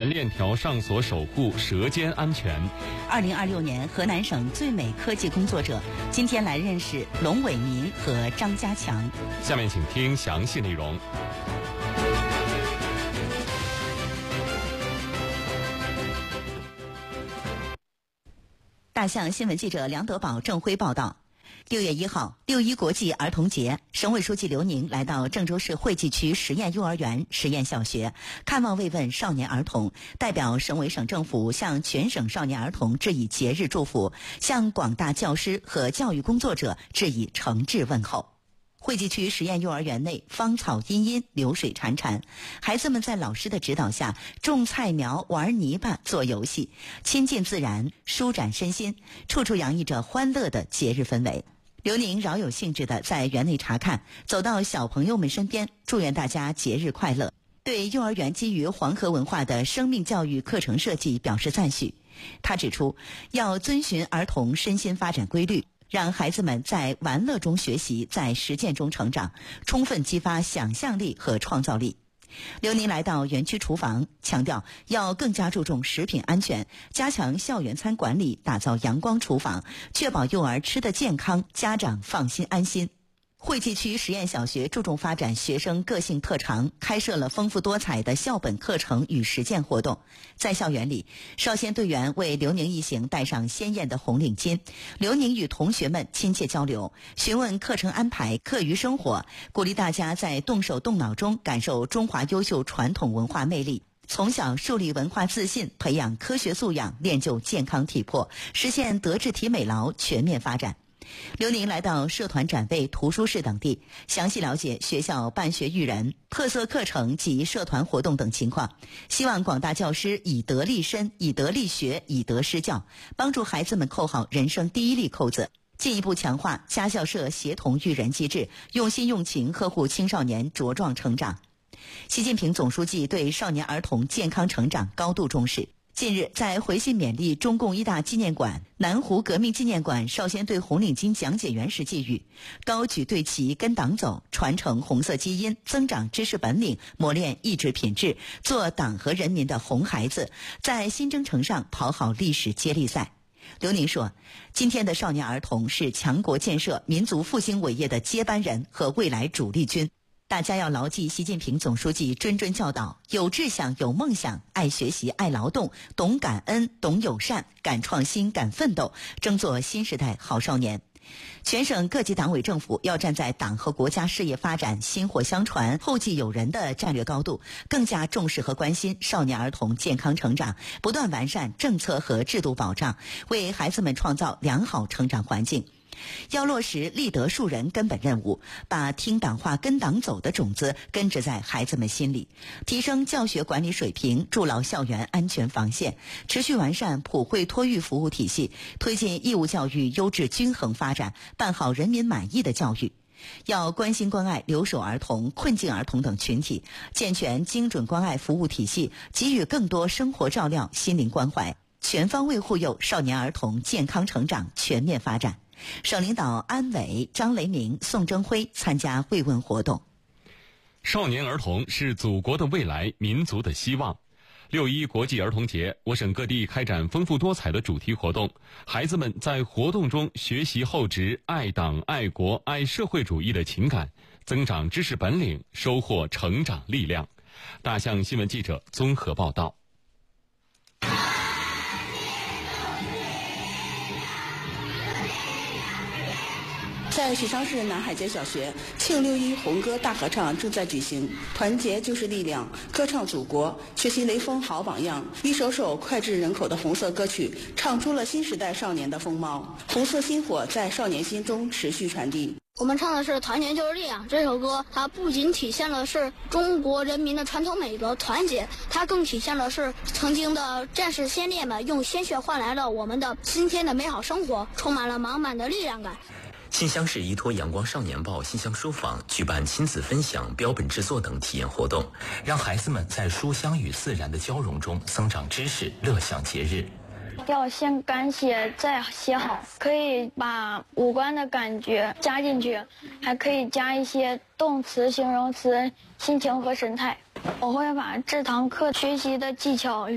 链条上锁守护舌尖安全。 2026年河南省最美科技工作者，今天来认识龙伟民和张家强。 下面请听详细内容。 大象新闻记者梁德宝、郑辉报道。6月1号，6·1国际儿童节，省委书记刘宁来到郑州市惠济区实验幼儿园、实验小学，看望慰问少年儿童，代表省委省政府向全省少年儿童致以节日祝福，向广大教师和教育工作者致以诚挚问候。惠济区实验幼儿园内芳草茵茵，流水潺潺，孩子们在老师的指导下种菜苗、玩泥巴、做游戏，亲近自然，舒展身心，处处洋溢着欢乐的节日氛围。刘宁饶有兴致地在园内查看，走到小朋友们身边，祝愿大家节日快乐，对幼儿园基于黄河文化的生命教育课程设计表示赞许。他指出，要遵循儿童身心发展规律，让孩子们在玩乐中学习，在实践中成长，充分激发想象力和创造力。刘宁来到园区厨房，强调要更加注重食品安全，加强校园餐管理，打造阳光厨房，确保幼儿吃得健康，家长放心安心。惠济区实验小学注重发展学生个性特长，开设了丰富多彩的校本课程与实践活动。在校园里，少先队员为刘宁一行戴上鲜艳的红领巾，刘宁与同学们亲切交流，询问课程安排、课余生活，鼓励大家在动手动脑中感受中华优秀传统文化魅力，从小树立文化自信，培养科学素养，练就健康体魄，实现德智体美劳全面发展。刘宁来到社团展位、图书室等地，详细了解学校办学育人、特色课程及社团活动等情况，希望广大教师以德立身、以德立学、以德施教，帮助孩子们扣好人生第一粒扣子，进一步强化家校社协同育人机制，用心用情呵护青少年茁壮成长。习近平总书记对少年儿童健康成长高度重视。近日，在回信勉励中共一大纪念馆南湖革命纪念馆少先队红领巾讲解员时寄语：高举队旗跟党走，传承红色基因，增长知识本领，磨练意志品质，做党和人民的红孩子，在新征程上跑好历史接力赛。刘宁说，今天的少年儿童是强国建设、民族复兴伟业的接班人和未来主力军。大家要牢记习近平总书记谆谆教导：有志向、有梦想，爱学习、爱劳动，懂感恩、懂友善，敢创新、敢奋斗，争做新时代好少年。全省各级党委政府要站在党和国家事业发展薪火相传、后继有人的战略高度，更加重视和关心少年儿童健康成长，不断完善政策和制度保障，为孩子们创造良好成长环境。要落实立德树人根本任务，把听党话跟党走的种子根植在孩子们心里，提升教学管理水平，筑牢校园安全防线，持续完善普惠托育服务体系，推进义务教育优质均衡发展，办好人民满意的教育。要关心关爱留守儿童、困境儿童等群体，健全精准关爱服务体系，给予更多生活照料、心灵关怀，全方位护佑少年儿童健康成长、全面发展。省领导安伟、张雷鸣、宋征辉参加慰问活动。 少年儿童是祖国的未来，民族的希望。6·1国际儿童节，我省各地开展丰富多彩的主题活动，孩子们在活动中学习厚植爱党、爱国、爱社会主义的情感，增长知识本领，收获成长力量。大象新闻记者综合报道。 在许昌市南海街小学，庆6·1红歌大合唱正在举行。团结就是力量，歌唱祖国，学习雷锋好榜样，一首首脍炙人口的红色歌曲，唱出了新时代少年的风貌。红色心火在少年心中持续传递。 我们唱的是团结就是力量这首歌，它不仅体现了是中国人民的传统美德团结，它更体现了是曾经的战士先烈们用鲜血换来了我们的今天的美好生活，充满了满满的力量感。 新乡市依托阳光少年报新乡书坊举办亲子分享、标本制作等体验活动，让孩子们在书香与自然的交融中增长知识，乐享节日。 要先敢写再写好，可以把五官的感觉加进去，还可以加一些动词、形容词、心情和神态。我会把这堂课学习的技巧